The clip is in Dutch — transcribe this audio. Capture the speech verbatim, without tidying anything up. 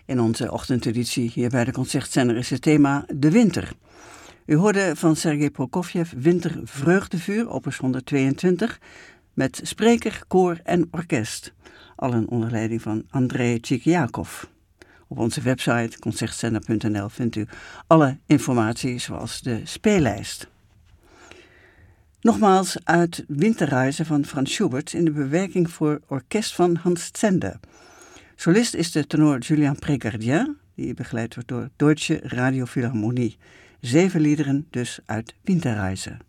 In onze ochtendeditie hier bij de Concertzender is het thema de winter. U hoorde van Sergei Prokofjev Wintervreugdevuur, opus honderdtweeëntwintig, met spreker, koor en orkest. Allen onder leiding van Andrei Tchikiakov. Op onze website concertzender punt n l vindt u alle informatie zoals de speellijst. Nogmaals uit Winterreise van Franz Schubert in de bewerking voor orkest van Hans Zender. Solist is de tenor Julien Prégardien, die begeleid wordt door Deutsche Radiophilharmonie. Zeven liederen dus uit Winterreise.